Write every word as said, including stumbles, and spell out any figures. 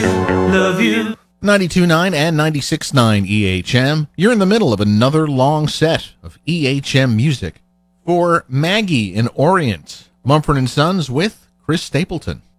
love you. ninety-two point nine and ninety-six point nine E H M. You're in the middle of another long set of E H M music for Maggie in Orient, Mumford and Sons with Chris Stapleton.